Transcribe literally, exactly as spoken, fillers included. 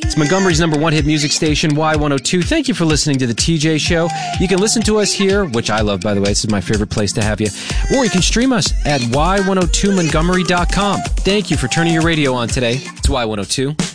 It's Montgomery's number one hit music station, Y one oh two. Thank you for listening to The T J Show. You can listen to us here, which I love, by the way. This is my favorite place to have you. Or you can stream us at Y one oh two Montgomery dot com. Thank you for turning your radio on today. It's Y one oh two.